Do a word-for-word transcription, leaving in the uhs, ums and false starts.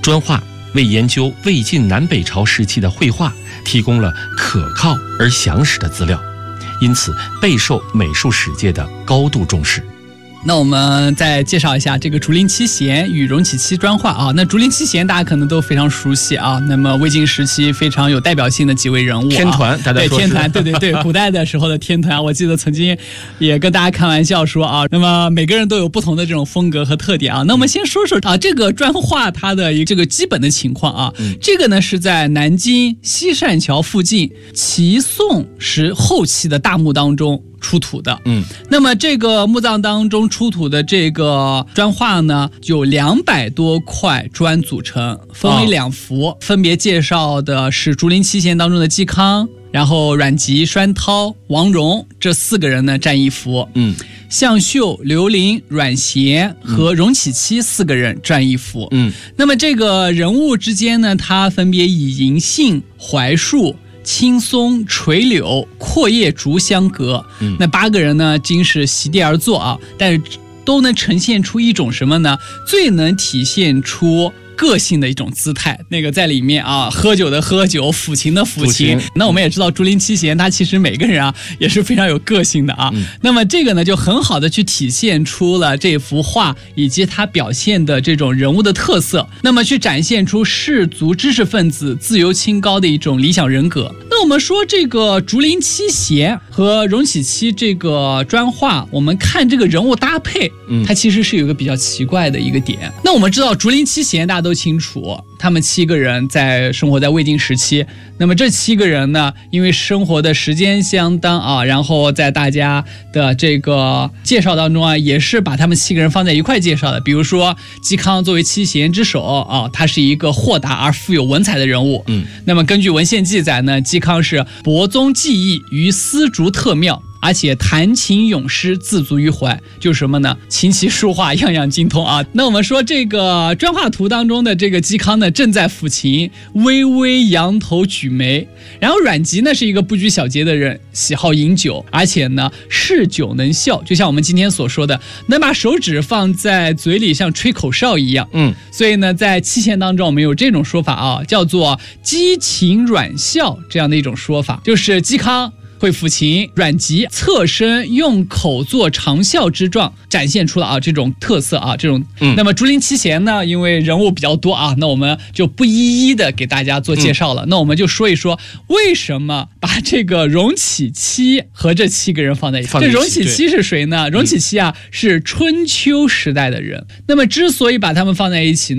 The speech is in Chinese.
专画为研究魏晋南北朝时期的绘画提供了可靠而详实的资料，因此备受美术史界的高度重视。 那我们再介绍一下这个竹林七贤与荣启期专画啊。那竹林七贤大家可能都非常熟悉啊。那么魏晋时期非常有代表性的几位人物、啊， 天团，大家说对天团，对对对，古代的时候的天团，我记得曾经也跟大家开玩笑说啊，那么每个人都有不同的这种风格和特点啊。那我们先说说啊，这个专画它的一个这个基本的情况啊。嗯、这个呢是在南京西善桥附近齐宋时后期的大墓当中出土的。嗯，那么这个墓葬当中出土的这个砖画呢，有两百多块砖组成，分为两幅，哦、分别介绍的是竹林七贤当中的嵇康，然后阮籍、栓涛、王戎这四个人呢占一幅。嗯，向秀、刘伶、阮咸和荣启期四个人占一幅。嗯，那么这个人物之间呢，他分别以银杏、槐树、青松、垂柳、阔叶竹相隔。嗯，那八个人呢，均是席地而坐啊，但是都能呈现出一种什么呢？最能体现出个性的一种姿态，那个在里面啊，喝酒的喝酒，抚琴的抚琴。那我们也知道竹林七贤他其实每个人啊也是非常有个性的啊。嗯、那么这个呢就很好的去体现出了这幅画以及他表现的这种人物的特色，那么去展现出士族知识分子自由清高的一种理想人格。那我们说这个竹林七贤和荣启期这个砖画，我们看这个人物搭配，嗯，它其实是有一个比较奇怪的一个点。那我们知道竹林七贤大家都清楚，他们七个人在生活在魏晋时期。那么这七个人呢，因为生活的时间相当啊，然后在大家的这个介绍当中啊，也是把他们七个人放在一块介绍的。比如说嵇康作为七贤之首啊，他是一个豁达而富有文采的人物。嗯，那么根据文献记载呢，嵇康是博宗技艺于丝竹特妙，而且弹琴咏诗自足于怀，就是什么呢？琴棋书画样样精通啊。那我们说这个砖画图当中的这个嵇康呢，正在抚琴，微微扬头举眉。然后阮籍呢是一个不拘小节的人，喜好饮酒，而且呢嗜酒能笑，就像我们今天所说的，能把手指放在嘴里像吹口哨一样。嗯，所以呢在七贤当中我们有这种说法啊，叫做激情阮笑这样的一种说法，就是嵇康会抚琴，阮籍侧身用口做长啸之状，展现出了啊这种特色啊这种。嗯，那么竹林七贤呢，因为人物比较多啊，那我们就不一一的给大家做介绍了。嗯、那我们就说一说为什么把这个荣启期和这七个人放在一起。这荣启期是谁呢？荣启期啊、嗯、是春秋时代的人。那么之所以把他们放在一起呢，